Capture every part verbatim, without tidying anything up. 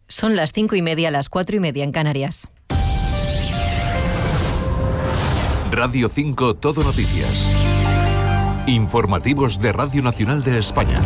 Son las cinco y media, las cuatro y media en Canarias. Radio cinco Todo Noticias. Informativos de Radio Nacional de España.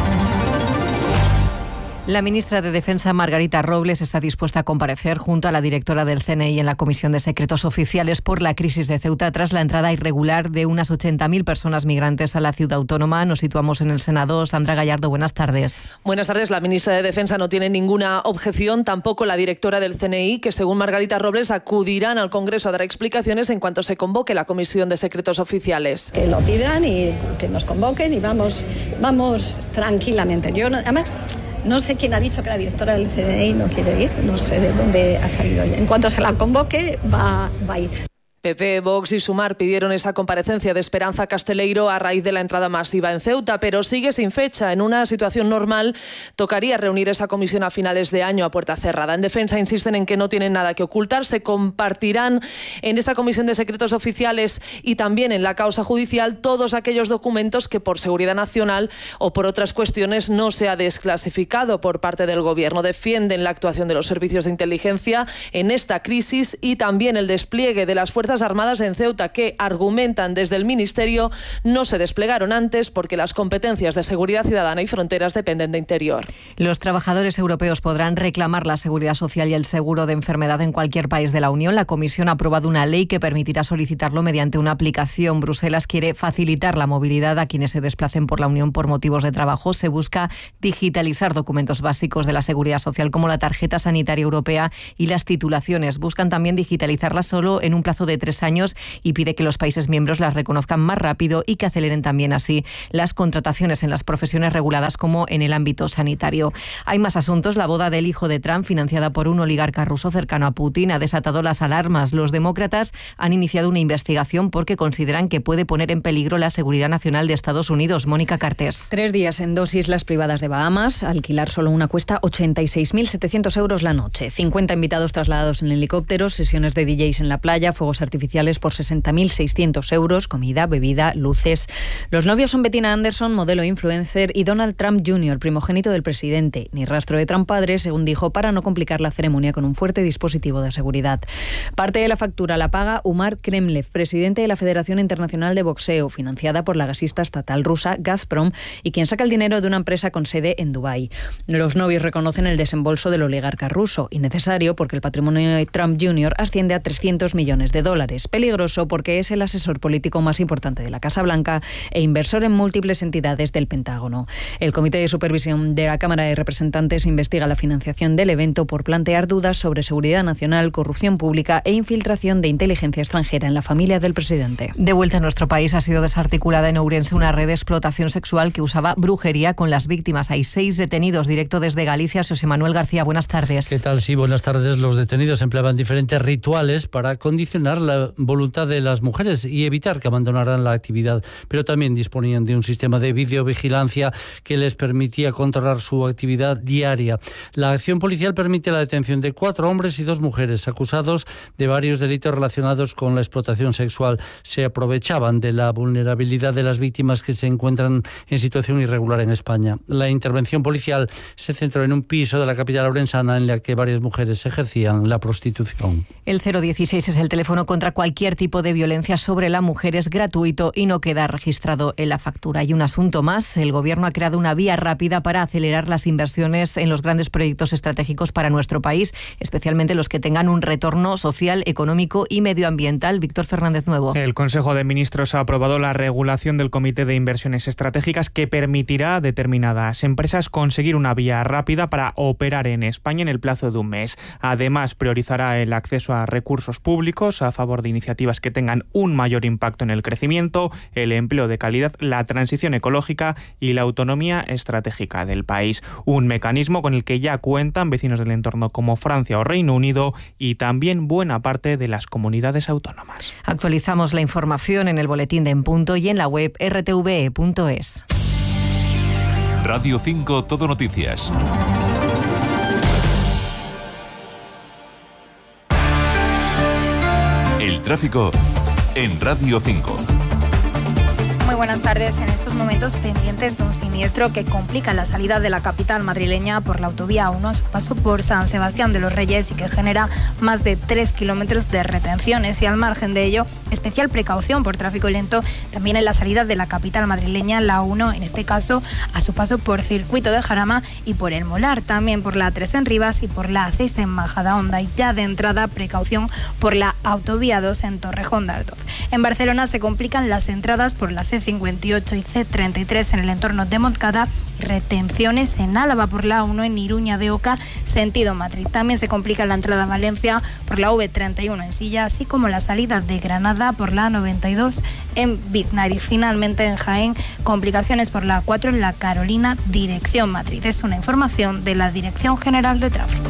La ministra de Defensa, Margarita Robles, está dispuesta a comparecer junto a la directora del C N I en la Comisión de Secretos Oficiales por la crisis de Ceuta tras la entrada irregular de unas ochenta mil personas migrantes a la ciudad autónoma. Nos situamos en el Senado. Sandra Gallardo, buenas tardes. Buenas tardes. La ministra de Defensa no tiene ninguna objeción, tampoco la directora del C N I, que según Margarita Robles acudirán al Congreso a dar explicaciones en cuanto se convoque la Comisión de Secretos Oficiales. Que lo pidan y que nos convoquen y vamos, vamos tranquilamente. Yo no, además... No sé quién ha dicho que la directora del C N I no quiere ir, no sé de dónde ha salido ella. En cuanto se la convoque, va, va a ir. P P, Vox y Sumar pidieron esa comparecencia de Esperanza Casteleiro a raíz de la entrada masiva en Ceuta, pero sigue sin fecha. En una situación normal, tocaría reunir esa comisión a finales de año a puerta cerrada. En Defensa insisten en que no tienen nada que ocultar. Se compartirán en esa comisión de secretos oficiales y también en la causa judicial todos aquellos documentos que por seguridad nacional o por otras cuestiones no se ha desclasificado por parte del Gobierno. Defienden la actuación de los servicios de inteligencia en esta crisis y también el despliegue de las fuerzas Armadas en Ceuta, que argumentan desde el Ministerio no se desplegaron antes porque las competencias de seguridad ciudadana y fronteras dependen de Interior. Los trabajadores europeos podrán reclamar la seguridad social y el seguro de enfermedad en cualquier país de la Unión. La Comisión ha aprobado una ley que permitirá solicitarlo mediante una aplicación. Bruselas quiere facilitar la movilidad a quienes se desplacen por la Unión por motivos de trabajo. Se busca digitalizar documentos básicos de la seguridad social como la tarjeta sanitaria europea y las titulaciones. Buscan también digitalizarlas solo en un plazo de tres años y pide que los países miembros las reconozcan más rápido y que aceleren también así las contrataciones en las profesiones reguladas como en el ámbito sanitario. Hay más asuntos. La boda del hijo de Trump, financiada por un oligarca ruso cercano a Putin, ha desatado las alarmas. Los demócratas han iniciado una investigación porque consideran que puede poner en peligro la seguridad nacional de Estados Unidos. Mónica Cartés. Tres días en dos islas privadas de Bahamas. Alquilar solo una cuesta ochenta y seis mil setecientos euros la noche. cincuenta invitados trasladados en helicópteros, sesiones de D Js en la playa, fuegos artificiales por sesenta mil seiscientos euros, comida, bebida, luces. Los novios son Bettina Anderson, modelo influencer, y Donald Trump junior, primogénito del presidente. Ni rastro de Trump padre, según dijo, para no complicar la ceremonia con un fuerte dispositivo de seguridad. Parte de la factura la paga Umar Kremlev, presidente de la Federación Internacional de Boxeo, financiada por la gasista estatal rusa Gazprom y quien saca el dinero de una empresa con sede en Dubái. Los novios reconocen el desembolso del oligarca ruso, innecesario porque el patrimonio de Trump junior asciende a trescientos millones de dólares. Peligroso porque es el asesor político más importante de la Casa Blanca e inversor en múltiples entidades del Pentágono. El Comité de Supervisión de la Cámara de Representantes investiga la financiación del evento por plantear dudas sobre seguridad nacional, corrupción pública e infiltración de inteligencia extranjera en la familia del presidente. De vuelta a nuestro país, ha sido desarticulada en Ourense una red de explotación sexual que usaba brujería con las víctimas. Hay seis detenidos. Directo desde Galicia, José Manuel García, buenas tardes. ¿Qué tal? Sí, buenas tardes. Los detenidos empleaban diferentes rituales para condicionar la voluntad de las mujeres y evitar que abandonaran la actividad, pero también disponían de un sistema de videovigilancia que les permitía controlar su actividad diaria. La acción policial permite la detención de cuatro hombres y dos mujeres acusados de varios delitos relacionados con la explotación sexual. Se aprovechaban de la vulnerabilidad de las víctimas que se encuentran en situación irregular en España. La intervención policial se centró en un piso de la capital orensana en la que varias mujeres ejercían la prostitución. El cero dieciséis es el teléfono contra cualquier tipo de violencia sobre la mujer, es gratuito y no queda registrado en la factura. Y un asunto más, el Gobierno ha creado una vía rápida para acelerar las inversiones en los grandes proyectos estratégicos para nuestro país, especialmente los que tengan un retorno social, económico y medioambiental. Víctor Fernández Nuevo. El Consejo de Ministros ha aprobado la regulación del Comité de Inversiones Estratégicas que permitirá a determinadas empresas conseguir una vía rápida para operar en España en el plazo de un mes. Además, priorizará el acceso a recursos públicos a favor de iniciativas que tengan un mayor impacto en el crecimiento, el empleo de calidad, la transición ecológica y la autonomía estratégica del país. Un mecanismo con el que ya cuentan vecinos del entorno como Francia o Reino Unido y también buena parte de las comunidades autónomas. Actualizamos la información en el boletín de En Punto y en la web r t v e punto es. Radio cinco Todo Noticias. El tráfico en Radio cinco. Muy buenas tardes. En estos momentos pendientes de un siniestro que complica la salida de la capital madrileña por la autovía A uno a su paso por San Sebastián de los Reyes y que genera más de tres kilómetros de retenciones. Y al margen de ello, especial precaución por tráfico lento también en la salida de la capital madrileña, la A uno, en este caso a su paso por Circuito de Jarama y por El Molar, también por la A tres en Rivas y por la A seis en Majadahonda. Y ya de entrada, precaución por la autovía dos en Torrejón de Ardoz. En Barcelona se complican las entradas por la C cincuenta y ocho y C treinta y tres en el entorno de Montcada, retenciones en Álava por la A uno en Iruña de Oca, sentido Madrid. También se complica la entrada a Valencia por la V treinta y uno en Silla, así como la salida de Granada por la A noventa y dos en Biznar. Y finalmente en Jaén, complicaciones por la A cuatro en la Carolina, dirección Madrid. Es una información de la Dirección General de Tráfico.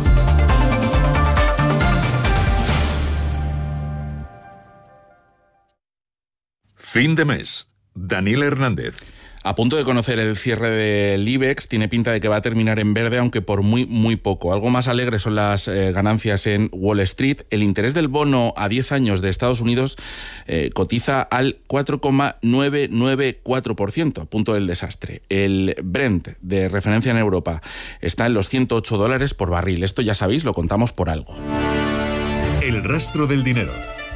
Fin de mes. Daniel Hernández. A punto de conocer el cierre del IBEX, tiene pinta de que va a terminar en verde, aunque por muy, muy poco. Algo más alegre son las eh, ganancias en Wall Street. El interés del bono a diez años de Estados Unidos eh, cotiza al cuatro coma novecientos noventa y cuatro por ciento, a punto del desastre. El Brent, de referencia en Europa, está en los ciento ocho dólares por barril. Esto ya sabéis, lo contamos por algo. El rastro del dinero.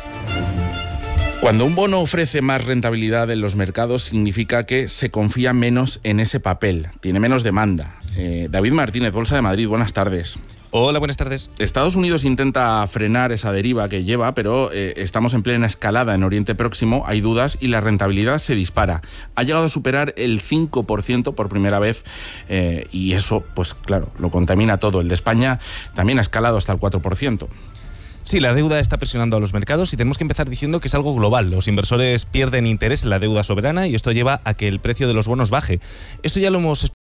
Cuando un bono ofrece más rentabilidad en los mercados, significa que se confía menos en ese papel, tiene menos demanda. Eh, David Martínez, Bolsa de Madrid, buenas tardes. Hola, buenas tardes. Estados Unidos intenta frenar esa deriva que lleva, pero eh, estamos en plena escalada en Oriente Próximo, hay dudas y la rentabilidad se dispara. Ha llegado a superar el cinco por ciento por primera vez eh, y eso, pues claro, lo contamina todo. El de España también ha escalado hasta el cuatro por ciento. Sí, la deuda está presionando a los mercados y tenemos que empezar diciendo que es algo global. Los inversores pierden interés en la deuda soberana y esto lleva a que el precio de los bonos baje. Esto ya lo hemos explicado.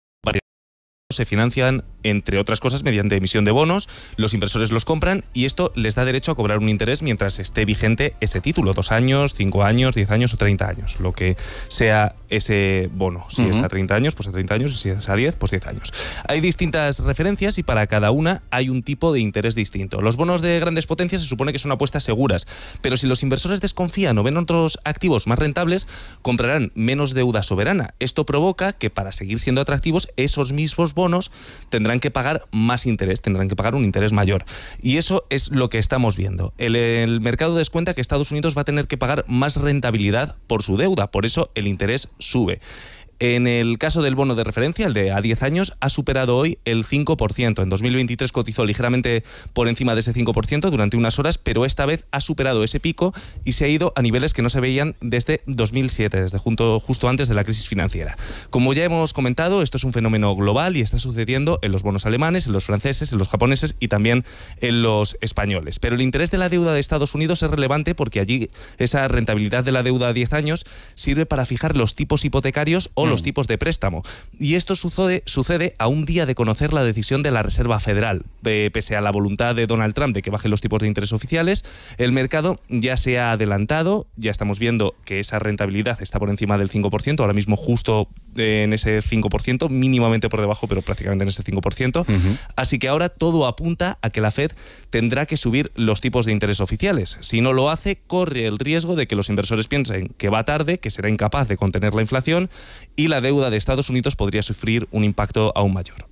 Se financian, entre otras cosas, mediante emisión de bonos, los inversores los compran y esto les da derecho a cobrar un interés mientras esté vigente ese título, dos años, cinco años, diez años o treinta años, lo que sea ese bono. Si uh-huh. es a treinta años, pues a treinta años, y si es a diez, pues diez años. Hay distintas referencias y para cada una hay un tipo de interés distinto. Los bonos de grandes potencias se supone que son apuestas seguras, pero si los inversores desconfían o ven otros activos más rentables, comprarán menos deuda soberana. Esto provoca que para seguir siendo atractivos, esos mismos bonos bonos tendrán que pagar más interés, tendrán que pagar un interés mayor. Y eso es lo que estamos viendo. El, el mercado descuenta que Estados Unidos va a tener que pagar más rentabilidad por su deuda, por eso el interés sube. En el caso del bono de referencia, el de a diez años, ha superado hoy el cinco por ciento. En dos mil veintitrés cotizó ligeramente por encima de ese cinco por ciento durante unas horas, pero esta vez ha superado ese pico y se ha ido a niveles que no se veían desde dos mil siete, desde junto, justo antes de la crisis financiera. Como ya hemos comentado, esto es un fenómeno global y está sucediendo en los bonos alemanes, en los franceses, en los japoneses y también en los españoles. Pero el interés de la deuda de Estados Unidos es relevante porque allí esa rentabilidad de la deuda a diez años sirve para fijar los tipos hipotecarios o los tipos de préstamo. Y esto sucede, sucede a un día de conocer la decisión de la Reserva Federal. Eh, pese a la voluntad de Donald Trump de que bajen los tipos de interés oficiales, el mercado ya se ha adelantado, ya estamos viendo que esa rentabilidad está por encima del cinco por ciento, ahora mismo justo en ese cinco por ciento, mínimamente por debajo, pero prácticamente en ese cinco por ciento. Uh-huh. Así que ahora todo apunta a que la Fed tendrá que subir los tipos de interés oficiales. Si no lo hace, corre el riesgo de que los inversores piensen que va tarde, que será incapaz de contener la inflación y la deuda de Estados Unidos podría sufrir un impacto aún mayor.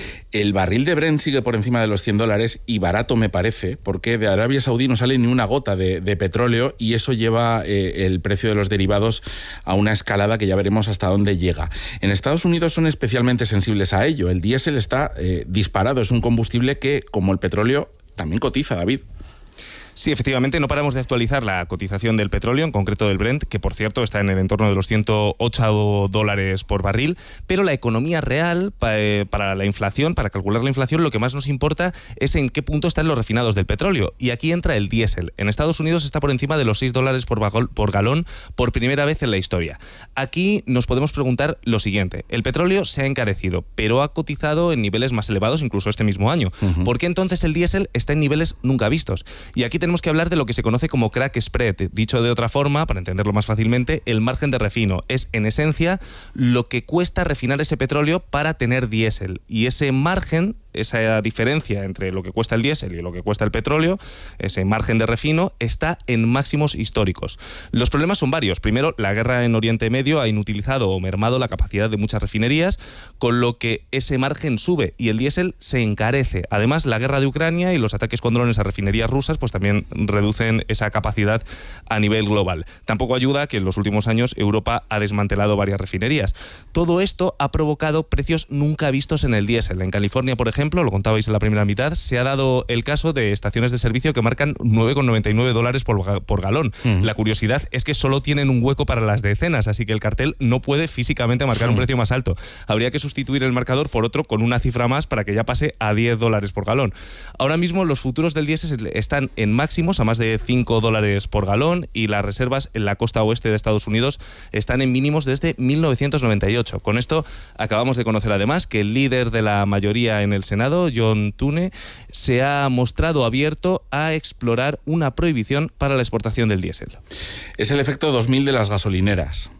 El barril de Brent sigue por encima de los cien dólares y barato me parece, porque de Arabia Saudí no sale ni una gota de, de petróleo y eso lleva eh, el precio de los derivados a una escalada que ya veremos hasta dónde llega. En Estados Unidos son especialmente sensibles a ello. El diésel está eh, disparado, es un combustible que, como el petróleo, también cotiza, David. Sí, efectivamente, no paramos de actualizar la cotización del petróleo, en concreto del Brent, que por cierto está en el entorno de los ciento ocho dólares por barril, pero la economía real, para la inflación, para calcular la inflación, lo que más nos importa es en qué punto están los refinados del petróleo. Y aquí entra el diésel. En Estados Unidos está por encima de los seis dólares por, por galón por primera vez en la historia. Aquí nos podemos preguntar lo siguiente. El petróleo se ha encarecido, pero ha cotizado en niveles más elevados incluso este mismo año. Uh-huh. ¿Por qué entonces el diésel está en niveles nunca vistos? Y aquí tenemos Tenemos que hablar de lo que se conoce como crack spread. Dicho de otra forma, para entenderlo más fácilmente, el margen de refino es, en esencia, lo que cuesta refinar ese petróleo para tener diésel. Y ese margen esa diferencia entre lo que cuesta el diésel y lo que cuesta el petróleo, ese margen de refino, está en máximos históricos. Los problemas son varios. Primero, la guerra en Oriente Medio ha inutilizado o mermado la capacidad de muchas refinerías, con lo que ese margen sube y el diésel se encarece. Además, la guerra de Ucrania y los ataques con drones a refinerías rusas pues también reducen esa capacidad a nivel global. Tampoco ayuda que en los últimos años Europa ha desmantelado varias refinerías. Todo esto ha provocado precios nunca vistos en el diésel. En California, por ejemplo, lo contabais en la primera mitad, se ha dado el caso de estaciones de servicio que marcan nueve con noventa y nueve dólares por, por galón. Mm. La curiosidad es que solo tienen un hueco para las decenas, así que el cartel no puede físicamente marcar mm. un precio más alto. Habría que sustituir el marcador por otro con una cifra más para que ya pase a diez dólares por galón. Ahora mismo los futuros del diésel están en máximos a más de cinco dólares por galón y las reservas en la costa oeste de Estados Unidos están en mínimos desde mil novecientos noventa y ocho. Con esto acabamos de conocer además que el líder de la mayoría en el Senado, John Thune, se ha mostrado abierto a explorar una prohibición para la exportación del diésel. Es el efecto dos mil de las gasolineras.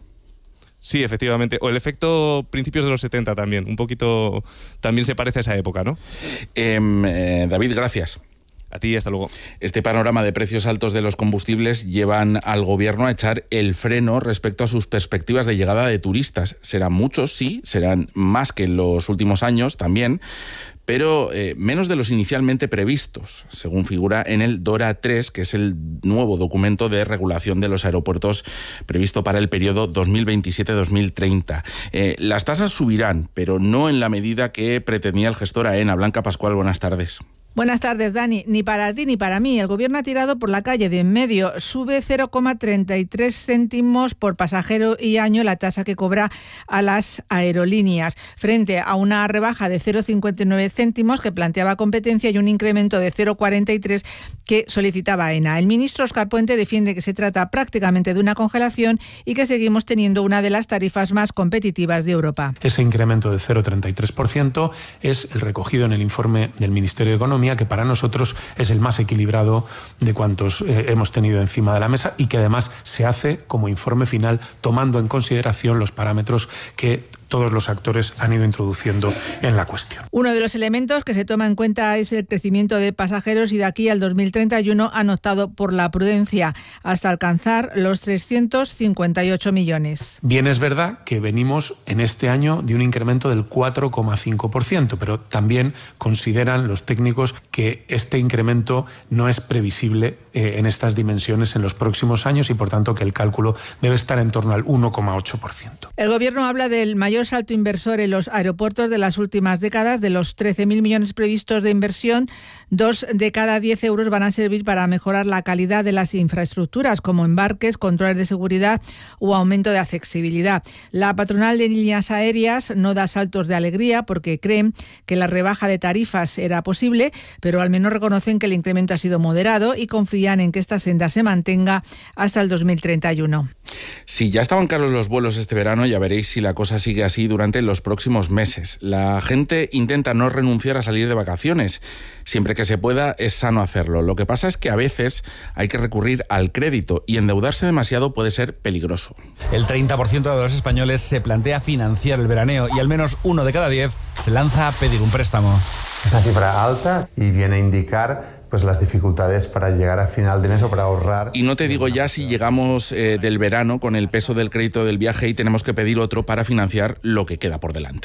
Sí, efectivamente. O el efecto principios de los setenta también. Un poquito también se parece a esa época, ¿no? Eh, eh, David, gracias. A ti, hasta luego. Este panorama de precios altos de los combustibles llevan al gobierno a echar el freno respecto a sus perspectivas de llegada de turistas. Serán muchos, sí, serán más que en los últimos años también, pero eh, menos de los inicialmente previstos, según figura en el DORA tres, que es el nuevo documento de regulación de los aeropuertos previsto para el periodo dos mil veintisiete a dos mil treinta. Eh, las tasas subirán, pero no en la medida que pretendía el gestor AENA. Blanca Pascual, buenas tardes. Buenas tardes, Dani. Ni para ti ni para mí. El gobierno ha tirado por la calle de en medio. Sube cero coma treinta y tres céntimos por pasajero y año la tasa que cobra a las aerolíneas, frente a una rebaja de cero coma cincuenta y nueve céntimos que planteaba competencia y un incremento de cero coma cuarenta y tres que solicitaba AENA. El ministro Óscar Puente defiende que se trata prácticamente de una congelación y que seguimos teniendo una de las tarifas más competitivas de Europa. Ese incremento del cero coma treinta y tres por ciento es el recogido en el informe del Ministerio de Economía, que para nosotros es el más equilibrado de cuantos eh, hemos tenido encima de la mesa y que además se hace como informe final tomando en consideración los parámetros que todos los actores han ido introduciendo en la cuestión. Uno de los elementos que se toma en cuenta es el crecimiento de pasajeros y de aquí al dos mil treinta y uno han optado por la prudencia hasta alcanzar los trescientos cincuenta y ocho millones. Bien, es verdad que venimos en este año de un incremento del cuatro coma cinco por ciento, pero también consideran los técnicos que este incremento no es previsible eh, en estas dimensiones en los próximos años y por tanto que el cálculo debe estar en torno al uno coma ocho por ciento. El gobierno habla del mayor salto inversor en los aeropuertos de las últimas décadas. De los trece mil millones previstos de inversión, dos de cada diez euros van a servir para mejorar la calidad de las infraestructuras, como embarques, controles de seguridad o aumento de accesibilidad. La patronal de líneas aéreas no da saltos de alegría porque creen que la rebaja de tarifas era posible, pero al menos reconocen que el incremento ha sido moderado y confían en que esta senda se mantenga hasta el dos mil treinta y uno. Si ya estaban caros los vuelos este verano, ya veréis si la cosa sigue así durante los próximos meses. La gente intenta no renunciar a salir de vacaciones. Siempre que se pueda es sano hacerlo. Lo que pasa es que a veces hay que recurrir al crédito y endeudarse demasiado puede ser peligroso. El treinta por ciento de los españoles se plantea financiar el veraneo y al menos uno de cada diez se lanza a pedir un préstamo. Es una cifra alta y viene a indicar pues las dificultades para llegar a final de mes o para ahorrar. Y no te digo ya si llegamos eh, del verano con el peso del crédito del viaje y tenemos que pedir otro para financiar lo que queda por delante.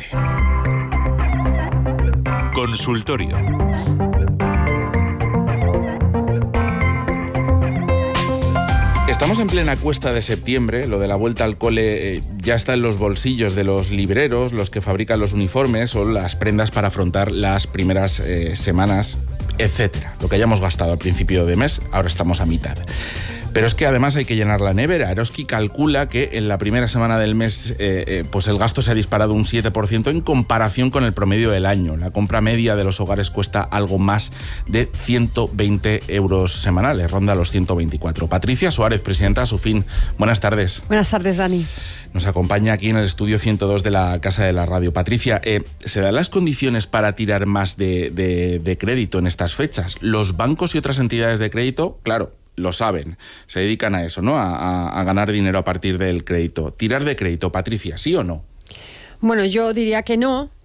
Consultorio. Estamos en plena cuesta de septiembre, lo de la vuelta al cole eh, ya está en los bolsillos de los libreros, los que fabrican los uniformes o las prendas para afrontar las primeras eh, semanas, etcétera. Lo que hayamos gastado al principio de mes, ahora estamos a mitad. Pero es que además hay que llenar la nevera. Eroski calcula que en la primera semana del mes eh, eh, pues el gasto se ha disparado un siete por ciento en comparación con el promedio del año. La compra media de los hogares cuesta algo más de ciento veinte euros semanales, ronda los ciento veinticuatro. Patricia Suárez, presidenta de Asufin, buenas tardes. Buenas tardes, Dani. Nos acompaña aquí en el estudio ciento dos de la Casa de la Radio. Patricia, eh, ¿se dan las condiciones para tirar más de, de, de crédito en estas fechas? Los bancos y otras entidades de crédito, claro, lo saben, se dedican a eso, ¿no? A, a, a ganar dinero a partir del crédito. ¿Tirar de crédito, Patricia, sí o no? Bueno, yo diría que no,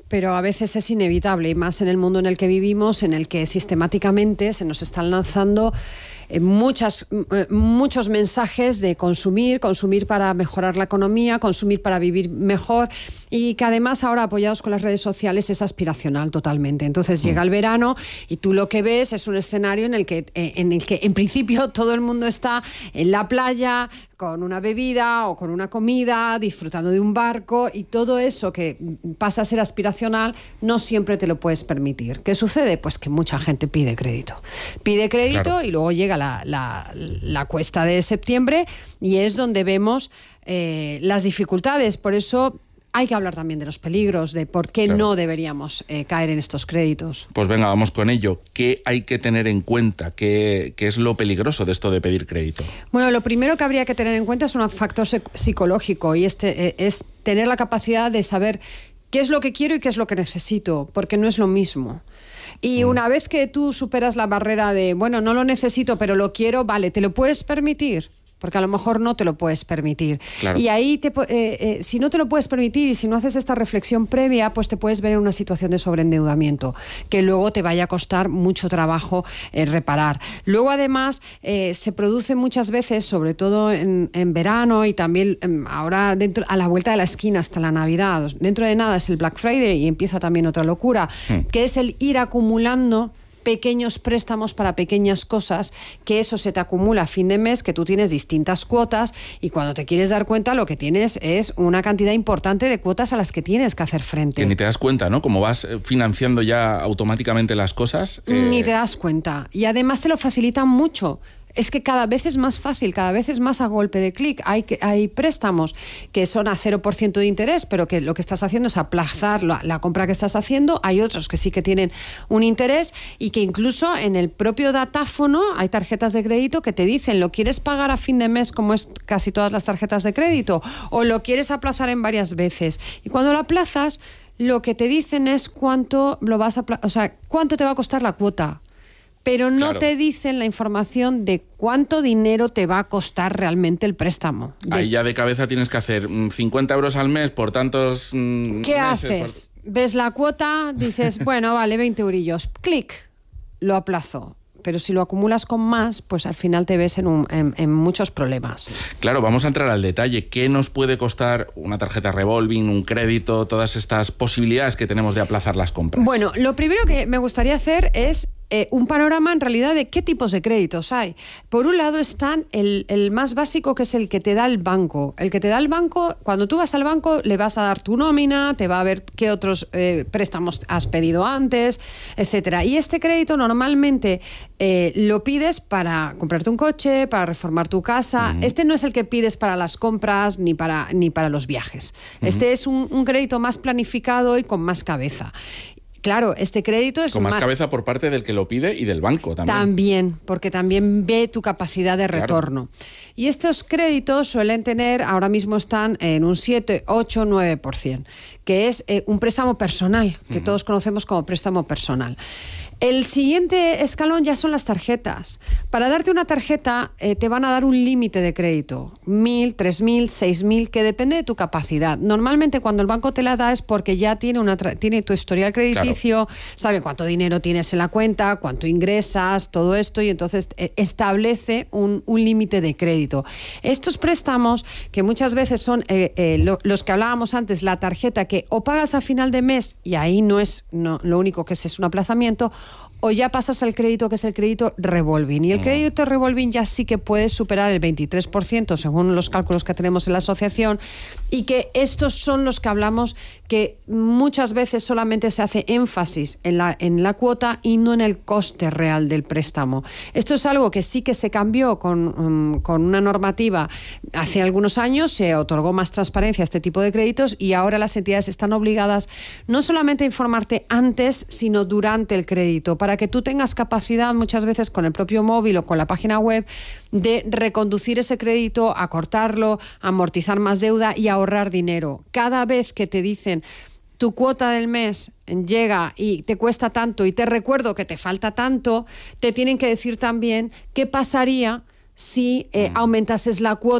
pero a veces es inevitable, y más en el mundo en el que vivimos, en el que sistemáticamente se nos están lanzando eh, muchas, eh, muchos mensajes de consumir, consumir para mejorar la economía, consumir para vivir mejor, y que además ahora, apoyados con las redes sociales, es aspiracional totalmente. Entonces mm. llega el verano y tú lo que ves es un escenario en el que, eh, en el que en principio todo el mundo está en la playa, con una bebida o con una comida, disfrutando de un barco, y todo eso que pasa a ser aspiracional no siempre te lo puedes permitir. ¿Qué sucede? Pues que mucha gente pide crédito. Pide crédito claro. y luego llega la, la, la cuesta de septiembre y es donde vemos eh, las dificultades. Por eso hay que hablar también de los peligros, de por qué claro. no deberíamos eh, caer en estos créditos. Pues venga, vamos con ello. ¿Qué hay que tener en cuenta? ¿Qué, qué es lo peligroso de esto de pedir crédito? Bueno, lo primero que habría que tener en cuenta es un factor psicológico, y este eh, es tener la capacidad de saber qué es lo que quiero y qué es lo que necesito, porque no es lo mismo. Y mm. una vez que tú superas la barrera de, bueno, no lo necesito, pero lo quiero, vale, ¿te lo puedes permitir? Porque a lo mejor no te lo puedes permitir. Claro. Y ahí, te, eh, eh, si no te lo puedes permitir y si no haces esta reflexión previa, pues te puedes ver en una situación de sobreendeudamiento, que luego te vaya a costar mucho trabajo eh, reparar. Luego, además, eh, se produce muchas veces, sobre todo en, en verano y también eh, ahora dentro, a la vuelta de la esquina hasta la Navidad. Dentro de nada es el Black Friday y empieza también otra locura, mm. que es el ir acumulando pequeños préstamos para pequeñas cosas, que eso se te acumula a fin de mes, que tú tienes distintas cuotas y cuando te quieres dar cuenta lo que tienes es una cantidad importante de cuotas a las que tienes que hacer frente. Que ni te das cuenta, ¿no? Como vas financiando ya automáticamente las cosas. Eh... Ni te das cuenta. Y además te lo facilitan mucho. Es que cada vez es más fácil, cada vez es más a golpe de clic. Hay, hay préstamos que son a cero por ciento de interés, pero que lo que estás haciendo es aplazar la, la compra que estás haciendo. Hay otros que sí que tienen un interés y que incluso en el propio datáfono hay tarjetas de crédito que te dicen, ¿lo quieres pagar a fin de mes como es casi todas las tarjetas de crédito? ¿O lo quieres aplazar en varias veces? Y cuando lo aplazas, lo que te dicen es cuánto lo vas a, o sea, cuánto te va a costar la cuota. Pero no claro. te dicen la información de cuánto dinero te va a costar realmente el préstamo. De... Ahí ya de cabeza tienes que hacer cincuenta euros al mes por tantos mmm, ¿Qué meses, haces? Por... Ves la cuota, dices, bueno, vale, veinte eurillos. Clic, lo aplazo. Pero si lo acumulas con más, pues al final te ves en, un, en, en muchos problemas. Claro, vamos a entrar al detalle. ¿Qué nos puede costar una tarjeta revolving, un crédito, todas estas posibilidades que tenemos de aplazar las compras? Bueno, lo primero que me gustaría hacer es Eh, un panorama en realidad de qué tipos de créditos hay. Por un lado están el, el más básico, que es el que te da el banco. El que te da el banco, cuando tú vas al banco le vas a dar tu nómina, te va a ver qué otros eh, préstamos has pedido antes, etcétera. Y este crédito normalmente eh, lo pides para comprarte un coche, para reformar tu casa. Uh-huh. Este no es el que pides para las compras ni para, ni para los viajes. Uh-huh. Este es un, un crédito más planificado y con más cabeza. Claro, este crédito es... Con más, más cabeza por parte del que lo pide y del banco también. También, porque también ve tu capacidad de retorno. Claro. Y estos créditos suelen tener, ahora mismo están en un siete, ocho, nueve por ciento, que es eh, un préstamo personal, que uh-huh. todos conocemos como préstamo personal. El siguiente escalón ya son las tarjetas. Para darte una tarjeta eh, te van a dar un límite de crédito, mil, tres mil, seis mil, que depende de tu capacidad. Normalmente cuando el banco te la da es porque ya tiene, una tra- tiene tu historial crediticio, claro. sabe cuánto dinero tienes en la cuenta, cuánto ingresas, todo esto, y entonces eh, establece un, un límite de crédito. Estos préstamos, que muchas veces son eh, eh, lo, los que hablábamos antes, la tarjeta que o pagas a final de mes, y ahí no es no, lo único que es, es un aplazamiento, o ya pasas al crédito, que es el crédito revolving. Y el crédito revolving ya sí que puede superar el veintitrés por ciento, según los cálculos que tenemos en la asociación, y que estos son los que hablamos, que muchas veces solamente se hace énfasis en la, en la cuota y no en el coste real del préstamo. Esto es algo que sí que se cambió con, um, con una normativa hace algunos años, se otorgó más transparencia a este tipo de créditos y ahora las entidades están obligadas no solamente a informarte antes, sino durante el crédito, para que tú tengas capacidad muchas veces con el propio móvil o con la página web de reconducir ese crédito, acortarlo, amortizar más deuda y ahorrar dinero. Cada vez que te dicen tu cuota del mes llega y te cuesta tanto y te recuerdo que te falta tanto, te tienen que decir también qué pasaría si eh, aumentases la cuota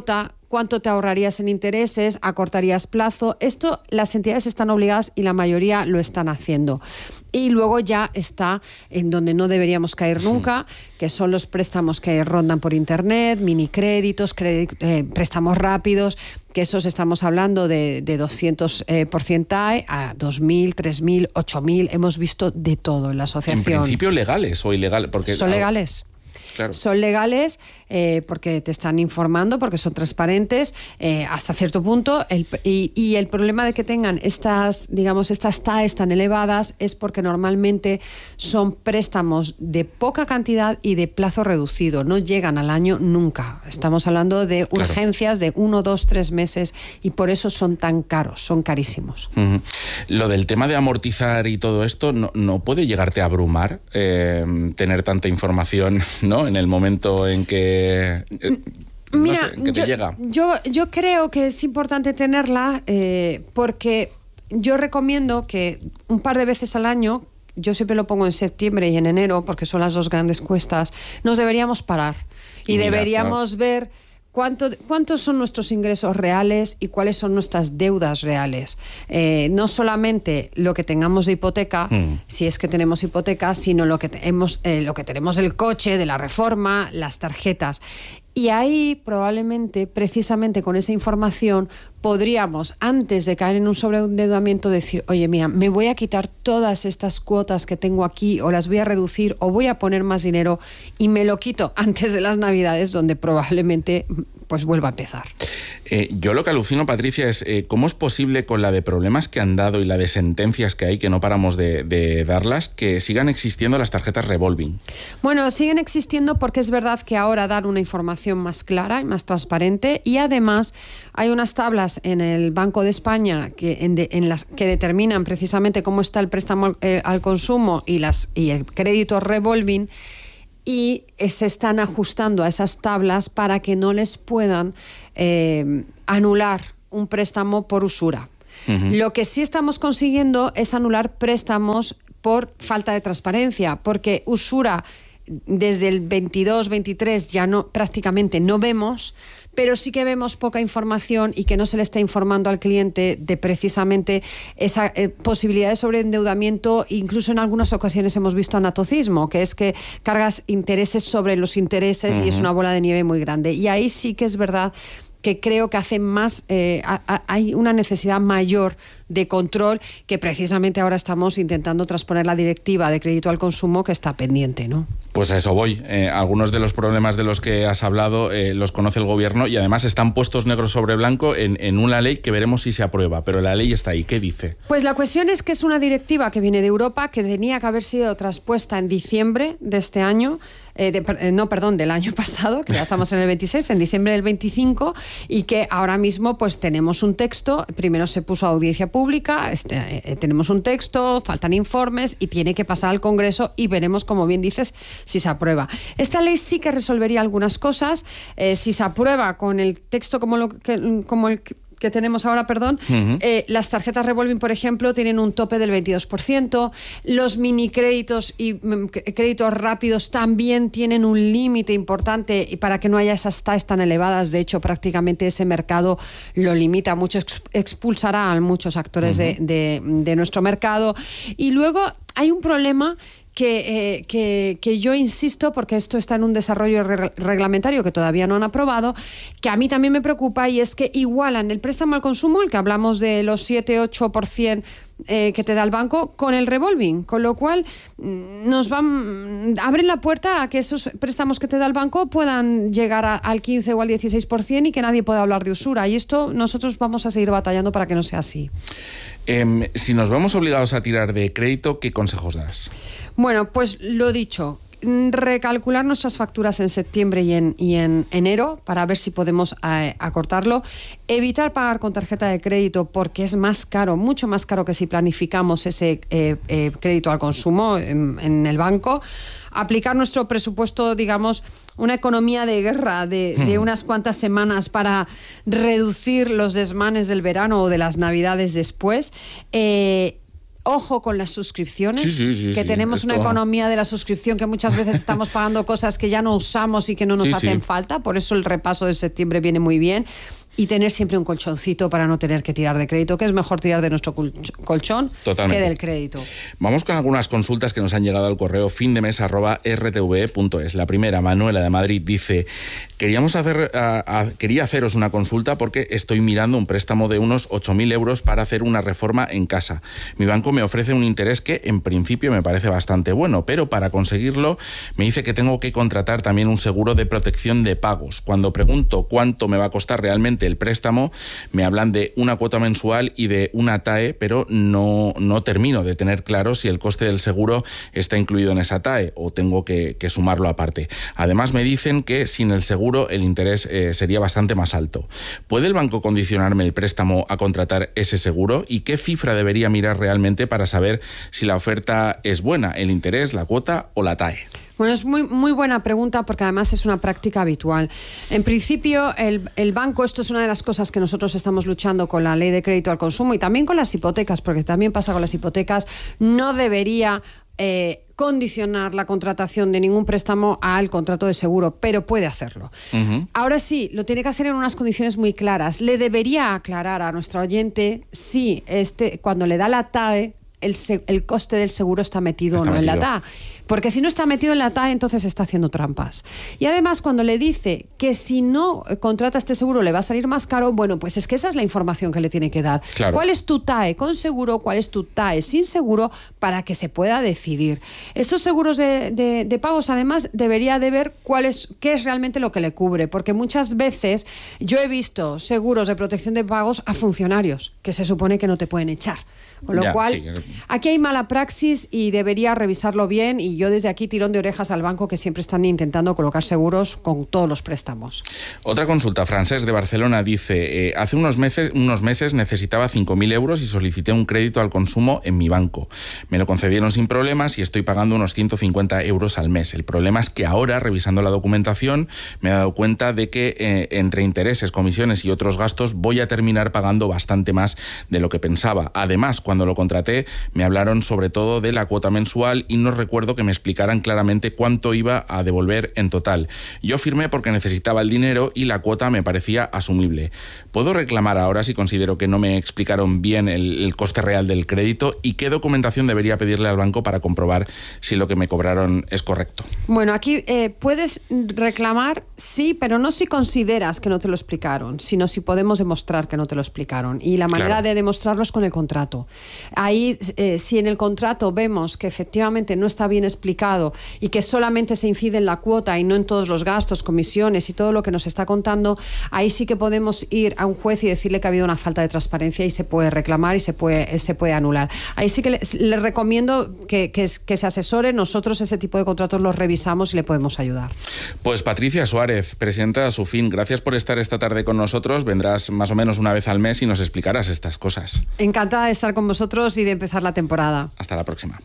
cuánto te ahorrarías en intereses, acortarías plazo. Esto las entidades están obligadas y la mayoría lo están haciendo. Y luego ya está en donde no deberíamos caer nunca, que son los préstamos que rondan por internet, minicréditos, crédit, eh, préstamos rápidos, que esos estamos hablando de, de doscientos eh, por ciento a dos mil, tres mil, ocho mil. Hemos visto de todo en la asociación. En principio legales o ilegales. Porque son legales. Claro. Son legales eh, porque te están informando, porque son transparentes eh, hasta cierto punto. El, y, y el problema de que tengan estas, digamos, estas T A Es tan elevadas es porque normalmente son préstamos de poca cantidad y de plazo reducido. No llegan al año nunca. Estamos hablando de urgencias claro. de uno, dos, tres meses y por eso son tan caros, son carísimos. Uh-huh. Lo del tema de amortizar y todo esto, ¿no, no puede llegarte a abrumar eh, tener tanta información, ¿no? En el momento en que, eh, Mira, no sé, que te yo, llega. Yo, yo creo que es importante tenerla eh, porque yo recomiendo que un par de veces al año, yo siempre lo pongo en septiembre y en enero porque son las dos grandes cuestas, nos deberíamos parar y Mira, deberíamos claro. ver ¿Cuánto, ¿Cuántos son nuestros ingresos reales y cuáles son nuestras deudas reales? Eh, no solamente lo que tengamos de hipoteca, mm. si es que tenemos hipoteca, sino lo que, tenemos, eh, lo que tenemos del coche, de la reforma, las tarjetas. Y ahí probablemente, precisamente con esa información, podríamos, antes de caer en un sobreendeudamiento, decir, oye, mira, me voy a quitar todas estas cuotas que tengo aquí o las voy a reducir o voy a poner más dinero y me lo quito antes de las Navidades, donde probablemente pues vuelva a empezar. Eh, yo lo que alucino, Patricia, es eh, cómo es posible con la de problemas que han dado y la de sentencias que hay, que no paramos de, de darlas, que sigan existiendo las tarjetas revolving. Bueno, siguen existiendo porque es verdad que ahora dan una información más clara y más transparente y además hay unas tablas en el Banco de España que, en de, en las, que determinan precisamente cómo está el préstamo eh, al consumo y, las, y el crédito revolving, y se están ajustando a esas tablas para que no les puedan eh, anular un préstamo por usura. Uh-huh. Lo que sí estamos consiguiendo es anular préstamos por falta de transparencia, porque usura desde el veintidós veintitrés ya no, prácticamente no vemos, pero sí que vemos poca información y que no se le está informando al cliente de precisamente esa eh, posibilidad de sobreendeudamiento. Incluso en algunas ocasiones hemos visto anatocismo, que es que cargas intereses sobre los intereses uh-huh. y es una bola de nieve muy grande. Y ahí sí que es verdad que creo que hace más, eh, a, a, hay una necesidad mayor de control, que precisamente ahora estamos intentando transponer la directiva de crédito al consumo, que está pendiente, ¿no? Pues a eso voy. Eh, algunos de los problemas de los que has hablado eh, los conoce el gobierno y además están puestos negro sobre blanco en, en una ley que veremos si se aprueba, pero la ley está ahí. ¿Qué dice? Pues la cuestión es que es una directiva que viene de Europa, que tenía que haber sido traspuesta en diciembre de este año, eh, de, eh, no, perdón, del año pasado, que ya estamos en el veintiséis, en diciembre del veinticinco, y que ahora mismo pues tenemos un texto. Primero se puso a audiencia pública, este, eh, tenemos un texto, faltan informes y tiene que pasar al Congreso y veremos, como bien dices, si se aprueba. Esta ley sí que resolvería algunas cosas. Eh, si se aprueba con el texto como, lo que, como el que tenemos ahora, perdón, uh-huh. eh, las tarjetas revolving, por ejemplo, tienen un tope del veintidós por ciento, los minicréditos y mm, créditos rápidos también tienen un límite importante y para que no haya esas T A Es tan elevadas. De hecho, prácticamente ese mercado lo limita mucho, ex- expulsará a muchos actores uh-huh. de, de, de nuestro mercado. Y luego hay un problema Que, eh, que, que yo insisto, porque esto está en un desarrollo re- reglamentario que todavía no han aprobado, que a mí también me preocupa, y es que igualan el préstamo al consumo, el que hablamos de los siete ocho por ciento eh, que te da el banco, con el revolving, con lo cual nos van abren la puerta a que esos préstamos que te da el banco puedan llegar a, al quince o al dieciséis por ciento y que nadie pueda hablar de usura, y esto nosotros vamos a seguir batallando para que no sea así. Eh, si nos vemos obligados a tirar de crédito, ¿qué consejos das? Bueno, pues lo dicho, recalcular nuestras facturas en septiembre y en, y en enero para ver si podemos eh, acortarlo, evitar pagar con tarjeta de crédito porque es más caro, mucho más caro que si planificamos ese eh, eh, crédito al consumo en, en el banco, aplicar nuestro presupuesto, digamos, una economía de guerra de, hmm. de unas cuantas semanas para reducir los desmanes del verano o de las Navidades después. Eh, Ojo con las suscripciones, sí, sí, sí, que sí, tenemos esto... una economía de la suscripción que muchas veces estamos pagando cosas que ya no usamos y que no nos sí, hacen sí. falta. Por eso el repaso de septiembre viene muy bien. y tener siempre un colchoncito para no tener que tirar de crédito, que es mejor tirar de nuestro colchón Totalmente. que del crédito. Vamos con algunas consultas que nos han llegado al correo findemes arroba r t v punto es. La primera, Manuela de Madrid, dice: Queríamos hacer, a, a, quería haceros una consulta porque estoy mirando un préstamo de unos ocho mil euros para hacer una reforma en casa. Mi banco me ofrece un interés que en principio me parece bastante bueno, pero para conseguirlo me dice que tengo que contratar también un seguro de protección de pagos. Cuando pregunto cuánto me va a costar realmente el préstamo, me hablan de una cuota mensual y de una T A E, pero no, no termino de tener claro si el coste del seguro está incluido en esa T A E o tengo que, que sumarlo aparte. Además me dicen que sin el seguro el interés eh, sería bastante más alto. ¿Puede el banco condicionarme el préstamo a contratar ese seguro? ¿Y qué cifra debería mirar realmente para saber si la oferta es buena, el interés, la cuota o la T A E? Bueno, es muy, muy buena pregunta porque además es una práctica habitual. En principio, el, el banco, esto es una de las cosas que nosotros estamos luchando con la ley de crédito al consumo y también con las hipotecas, porque también pasa con las hipotecas, no debería eh, condicionar la contratación de ningún préstamo al contrato de seguro, pero puede hacerlo. Uh-huh. Ahora sí, lo tiene que hacer en unas condiciones muy claras. Le debería aclarar a nuestro oyente si este, cuando le da la T A E, el, el coste del seguro está metido está o no metido. en la T A E. Porque si no está metido en la T A E, entonces está haciendo trampas. Y además, cuando le dice que si no contrata este seguro le va a salir más caro, bueno, pues es que esa es la información que le tiene que dar. Claro. ¿Cuál es tu T A E con seguro? ¿Cuál es tu T A E sin seguro? Para que se pueda decidir. Estos seguros de, de, de pagos, además, debería de ver cuál es, qué es realmente lo que le cubre. Porque muchas veces yo he visto seguros de protección de pagos a funcionarios que se supone que no te pueden echar. Con lo ya, cual, sí. aquí hay mala praxis y debería revisarlo bien, y yo desde aquí tirón de orejas al banco, que siempre están intentando colocar seguros con todos los préstamos. Otra consulta, Francés de Barcelona, dice: eh, hace unos meses, unos meses necesitaba cinco mil euros y solicité un crédito al consumo en mi banco. Me lo concedieron sin problemas y estoy pagando unos ciento cincuenta euros al mes. El problema es que ahora, revisando la documentación, me he dado cuenta de que eh, entre intereses, comisiones y otros gastos voy a terminar pagando bastante más de lo que pensaba. Además, cuando lo contraté, me hablaron sobre todo de la cuota mensual y no recuerdo que me explicaran claramente cuánto iba a devolver en total. Yo firmé porque necesitaba el dinero y la cuota me parecía asumible. ¿Puedo reclamar ahora si considero que no me explicaron bien el, el coste real del crédito? ¿Y qué documentación debería pedirle al banco para comprobar si lo que me cobraron es correcto? Bueno, aquí eh, puedes reclamar, sí, pero no si consideras que no te lo explicaron, sino si podemos demostrar que no te lo explicaron. Y la manera claro. de demostrarlo es con el contrato. Ahí, eh, si en el contrato vemos que efectivamente no está bien explicado y que solamente se incide en la cuota y no en todos los gastos, comisiones y todo lo que nos está contando, ahí sí que podemos ir a un juez y decirle que ha habido una falta de transparencia y se puede reclamar y se puede, se puede anular. Ahí sí que le, le recomiendo que, que, que se asesore. Nosotros ese tipo de contratos los revisamos y le podemos ayudar. Pues Patricia Suárez, presidenta de Asufin, gracias por estar esta tarde con nosotros. Vendrás más o menos una vez al mes y nos explicarás estas cosas. Encantada de estar con vosotros y de empezar la temporada. Hasta la próxima.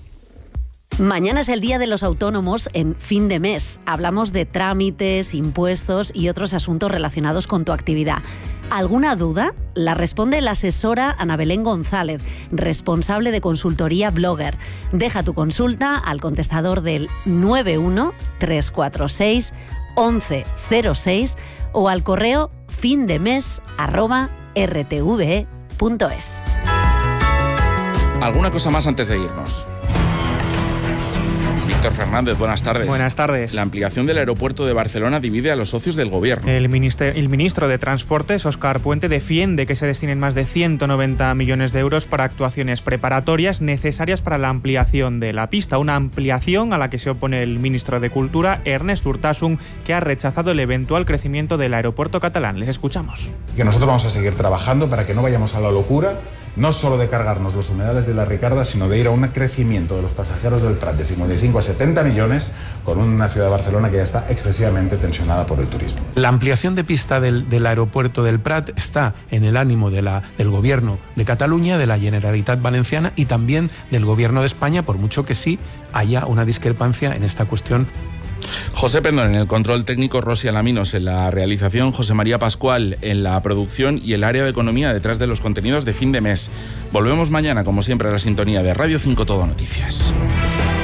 Mañana es el Día de los Autónomos en Fin de Mes. Hablamos de trámites, impuestos y otros asuntos relacionados con tu actividad. ¿Alguna duda? La responde la asesora Ana Belén González, responsable de consultoría Blogger. Deja tu consulta al contestador del nueve uno tres cuatro seis once cero seis o al correo findemes arroba r t v punto es. ¿Alguna cosa más antes de irnos? Víctor Fernández, buenas tardes. Buenas tardes. La ampliación del aeropuerto de Barcelona divide a los socios del gobierno. El, minister, el ministro de Transportes, Óscar Puente, defiende que se destinen más de ciento noventa millones de euros para actuaciones preparatorias necesarias para la ampliación de la pista. Una ampliación a la que se opone el ministro de Cultura, Ernest Urtasun, que ha rechazado el eventual crecimiento del aeropuerto catalán. Les escuchamos. Que nosotros vamos a seguir trabajando para que no vayamos a la locura, no solo de cargarnos los humedales de la Ricarda, sino de ir a un crecimiento de los pasajeros del Prat de cincuenta y cinco a setenta millones, con una ciudad de Barcelona que ya está excesivamente tensionada por el turismo. La ampliación de pista del, del aeropuerto del Prat está en el ánimo de la, del Gobierno de Cataluña, de la Generalitat Valenciana y también del Gobierno de España, por mucho que sí haya una discrepancia en esta cuestión. José Pendón en el control técnico, Rosy Alaminos en la realización, José María Pascual en la producción y el área de economía detrás de los contenidos de Fin de Mes. Volvemos mañana, como siempre, a la sintonía de Radio cinco Todo Noticias.